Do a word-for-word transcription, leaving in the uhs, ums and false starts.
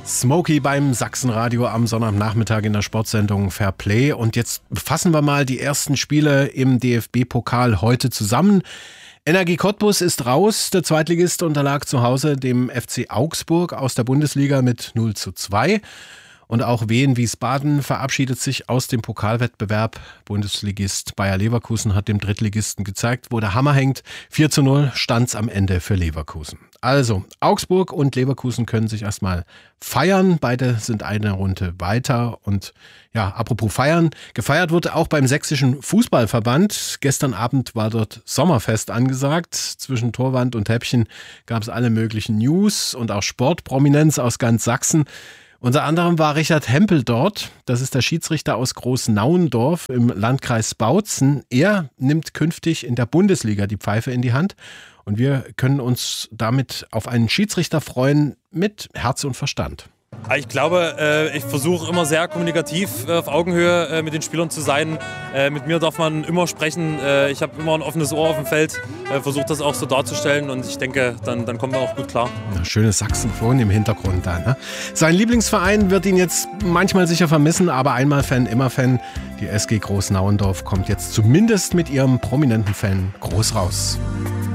Smokey beim Sachsenradio am Sonntagnachmittag in der Sportsendung Fair Play. Und jetzt fassen wir mal die ersten Spiele im D F B-Pokal heute zusammen. Energie Cottbus ist raus. Der Zweitligist unterlag zu Hause dem F C Augsburg aus der Bundesliga mit null zu zwei. Und auch Wien Wiesbaden verabschiedet sich aus dem Pokalwettbewerb. Bundesligist Bayer Leverkusen hat dem Drittligisten gezeigt, wo der Hammer hängt. vier zu null stand's am Ende für Leverkusen. Also, Augsburg und Leverkusen können sich erstmal feiern. Beide sind eine Runde weiter. Und ja, apropos feiern, gefeiert wurde auch beim Sächsischen Fußballverband. Gestern Abend war dort Sommerfest angesagt. Zwischen Torwand und Häppchen gab es alle möglichen News und auch Sportprominenz aus ganz Sachsen. Unter anderem war Richard Hempel dort. Das ist der Schiedsrichter aus Großnauendorf im Landkreis Bautzen. Er nimmt künftig in der Bundesliga die Pfeife in die Hand. Und wir können uns damit auf einen Schiedsrichter freuen mit Herz und Verstand. Ich glaube, ich versuche immer sehr kommunikativ auf Augenhöhe mit den Spielern zu sein. Mit mir darf man immer sprechen. Ich habe immer ein offenes Ohr auf dem Feld, versuche das auch so darzustellen und ich denke, dann, dann kommen wir auch gut klar. Ja, schönes Saxophon im Hintergrund da, ne? Sein Lieblingsverein wird ihn jetzt manchmal sicher vermissen, aber einmal Fan, immer Fan. Die S G Großnauendorf kommt jetzt zumindest mit ihrem prominenten Fan groß raus.